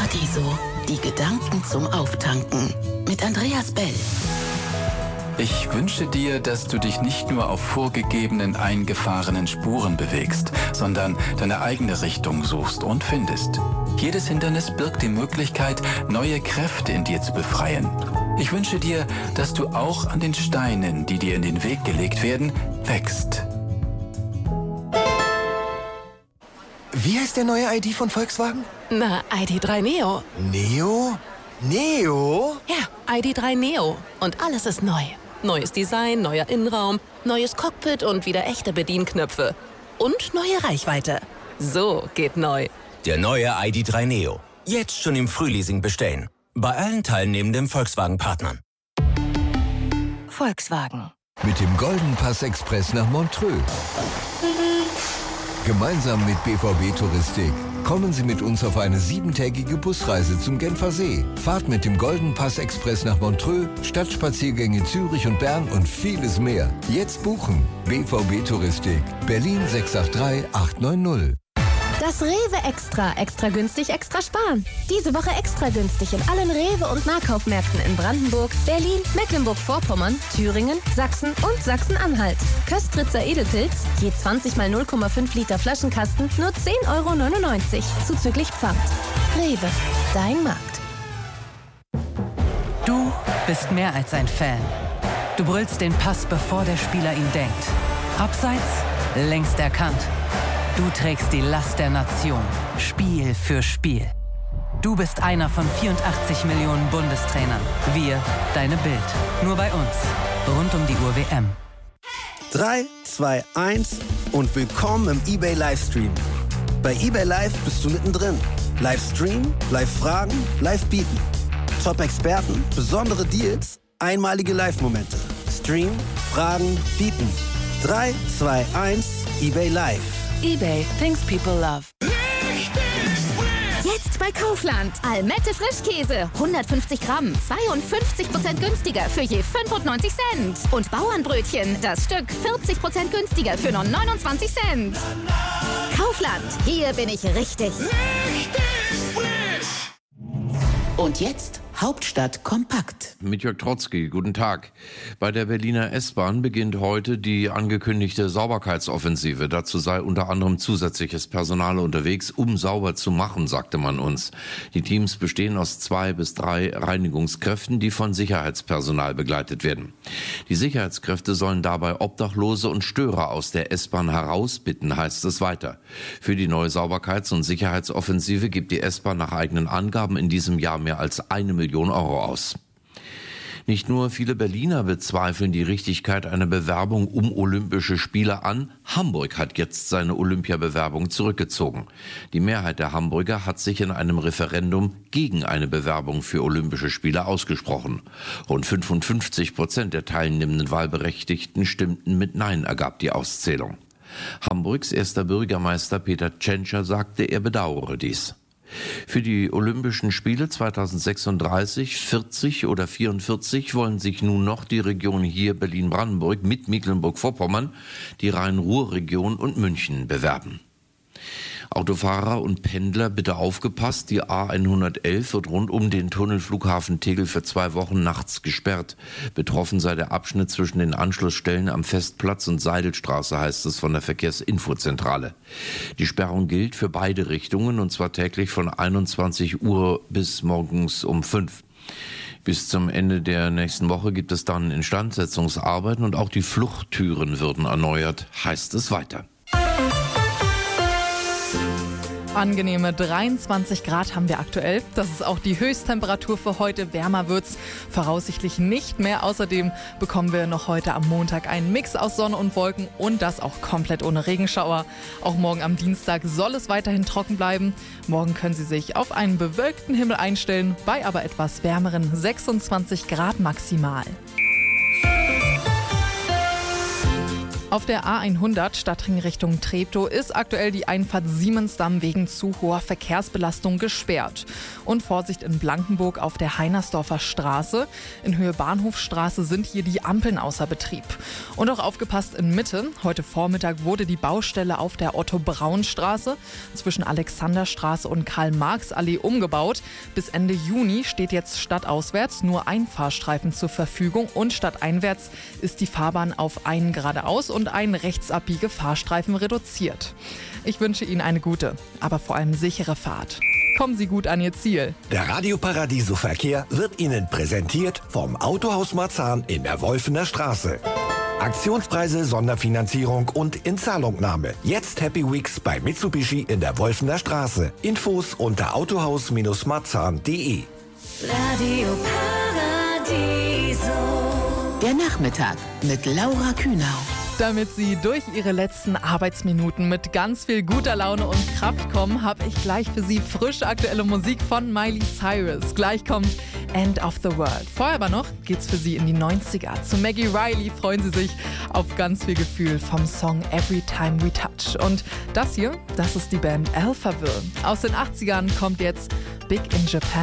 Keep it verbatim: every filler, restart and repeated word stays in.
Paradiso. Die Gedanken zum Auftanken. Mit Andreas Bell. Ich wünsche dir, dass du dich nicht nur auf vorgegebenen, eingefahrenen Spuren bewegst, sondern deine eigene Richtung suchst und findest. Jedes Hindernis birgt die Möglichkeit, neue Kräfte in dir zu befreien. Ich wünsche dir, dass du auch an den Steinen, die dir in den Weg gelegt werden, wächst. Wie heißt der neue I D von Volkswagen? Na, I D drei Neo. Neo? Neo? Ja, I D drei Neo. Und alles ist neu. Neues Design, neuer Innenraum, neues Cockpit und wieder echte Bedienknöpfe. Und neue Reichweite. So geht neu. Der neue I D drei Neo. Jetzt schon im Frühleasing bestellen. Bei allen teilnehmenden Volkswagen-Partnern. Volkswagen. Mit dem Golden Pass Express nach Montreux. Gemeinsam mit B V B Touristik kommen Sie mit uns auf eine siebentägige Busreise zum Genfersee. Fahrt mit dem Golden Pass Express nach Montreux, Stadtspaziergänge Zürich und Bern und vieles mehr. Jetzt buchen. B V B Touristik. Berlin sechs acht drei acht neun null. Das Rewe Extra. Extra günstig, extra sparen. Diese Woche extra günstig in allen Rewe- und Nahkaufmärkten in Brandenburg, Berlin, Mecklenburg-Vorpommern, Thüringen, Sachsen und Sachsen-Anhalt. Köstritzer Edelpilz, je zwanzig mal null Komma fünf Liter Flaschenkasten, nur zehn Euro neunundneunzig, zuzüglich Pfand. Rewe, dein Markt. Du bist mehr als ein Fan. Du brüllst den Pass, bevor der Spieler ihn denkt. Abseits, längst erkannt. Du trägst die Last der Nation, Spiel für Spiel. Du bist einer von vierundachtzig Millionen Bundestrainern. Wir, deine Bild. Nur bei uns. Rund um die Uhr W M. drei, zwei, eins und willkommen im eBay Livestream. Bei eBay Live bist du mittendrin. Livestream, Live-Fragen, Live-Bieten. Top-Experten, besondere Deals, einmalige Live-Momente. Stream, Fragen, Bieten. drei, zwei, eins, eBay Live. eBay, things people love. Jetzt bei Kaufland. Almette Frischkäse. hundertfünfzig Gramm. zweiundfünfzig Prozent günstiger für je fünfundneunzig Cent. Und Bauernbrötchen. Das Stück vierzig Prozent günstiger für nur neunundzwanzig Cent. Kaufland. Hier bin ich richtig. Richtig frisch. Und jetzt Hauptstadt kompakt. Mit Jörg Trotzki, guten Tag. Bei der Berliner S-Bahn beginnt heute die angekündigte Sauberkeitsoffensive. Dazu sei unter anderem zusätzliches Personal unterwegs, um sauber zu machen, sagte man uns. Die Teams bestehen aus zwei bis drei Reinigungskräften, die von Sicherheitspersonal begleitet werden. Die Sicherheitskräfte sollen dabei Obdachlose und Störer aus der S-Bahn herausbitten, heißt es weiter. Für die neue Sauberkeits- und Sicherheitsoffensive gibt die S-Bahn nach eigenen Angaben in diesem Jahr mehr als eine Million Euro aus. Nicht nur viele Berliner bezweifeln die Richtigkeit einer Bewerbung um Olympische Spiele an. Hamburg hat jetzt seine Olympiabewerbung zurückgezogen. Die Mehrheit der Hamburger hat sich in einem Referendum gegen eine Bewerbung für Olympische Spiele ausgesprochen. Rund fünfundfünfzig Prozent der teilnehmenden Wahlberechtigten stimmten mit Nein, ergab die Auszählung. Hamburgs erster Bürgermeister Peter Tschentscher sagte, er bedauere dies. Für die Olympischen Spiele zweitausendsechsunddreißig, vierzig oder vierundvierzig wollen sich nun noch die Region hier Berlin-Brandenburg mit Mecklenburg-Vorpommern, die Rhein-Ruhr-Region und München bewerben. Autofahrer und Pendler, bitte aufgepasst, die A hundertelf wird rund um den Tunnelflughafen Tegel für zwei Wochen nachts gesperrt. Betroffen sei der Abschnitt zwischen den Anschlussstellen am Festplatz und Seidelstraße, heißt es von der Verkehrsinfozentrale. Die Sperrung gilt für beide Richtungen und zwar täglich von einundzwanzig Uhr bis morgens um fünf. Bis zum Ende der nächsten Woche gibt es dann Instandsetzungsarbeiten und auch die Fluchttüren würden erneuert, heißt es weiter. Angenehme dreiundzwanzig Grad haben wir aktuell. Das ist auch die Höchsttemperatur für heute. Wärmer wird's voraussichtlich nicht mehr. Außerdem bekommen wir noch heute am Montag einen Mix aus Sonne und Wolken und das auch komplett ohne Regenschauer. Auch morgen am Dienstag soll es weiterhin trocken bleiben. Morgen können Sie sich auf einen bewölkten Himmel einstellen, bei aber etwas wärmeren sechsundzwanzig Grad maximal. Auf der A hundert Stadtring Richtung Treptow ist aktuell die Einfahrt Siemensdamm wegen zu hoher Verkehrsbelastung gesperrt. Und Vorsicht in Blankenburg auf der Heinersdorfer Straße. In Höhe Bahnhofstraße sind hier die Ampeln außer Betrieb. Und auch aufgepasst in Mitte. Heute Vormittag wurde die Baustelle auf der Otto-Braun-Straße zwischen Alexanderstraße und Karl-Marx-Allee umgebaut. Bis Ende Juni steht jetzt stadtauswärts nur ein Fahrstreifen zur Verfügung und stadteinwärts ist die Fahrbahn auf einen geradeaus und einen rechtsabbiege Fahrstreifen reduziert. Ich wünsche Ihnen eine gute, aber vor allem sichere Fahrt. Kommen Sie gut an Ihr Ziel. Der Radio Paradiso Verkehr wird Ihnen präsentiert vom Autohaus Marzahn in der Wolfener Straße. Aktionspreise, Sonderfinanzierung und Inzahlungnahme. Jetzt Happy Weeks bei Mitsubishi in der Wolfener Straße. Infos unter autohaus Marzahn punkt de. Radio Paradiso. Der Nachmittag mit Laura Kühnau. Damit Sie durch Ihre letzten Arbeitsminuten mit ganz viel guter Laune und Kraft kommen, habe ich gleich für Sie frisch aktuelle Musik von Miley Cyrus. Gleich kommt End of the World. Vorher aber noch geht's für Sie in die neunziger. Zu Maggie Riley freuen Sie sich auf ganz viel Gefühl vom Song Every Time We Touch. Und das hier, das ist die Band Alphaville. Aus den achtzigern kommt jetzt Big in Japan.